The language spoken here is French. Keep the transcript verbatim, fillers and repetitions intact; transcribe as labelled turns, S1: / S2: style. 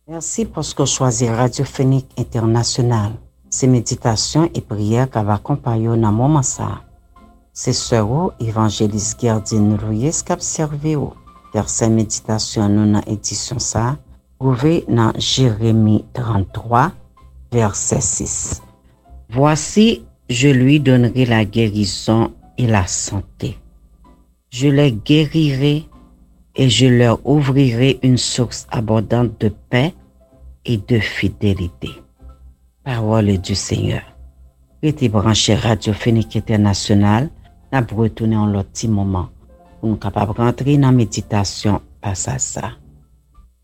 S1: Merci parce que choisir Radio Phoenix International. C'est méditation et prière qui va accompagner dans moment ça. C'est sœur évangéliste Gerdine Louis qui a servi au verset méditation nous dans édition ça. Trouvé dans Jérémie trente-trois verset six. Voici, je lui donnerai la guérison et la santé. Je les guérirai et je leur ouvrirai une source abondante de paix et de fidélité. Parole du Seigneur. Restez branché Radio Phoenix International. Nous allons retourner en l'autre petit moment pour nous capables de rentrer dans la méditation face à ça.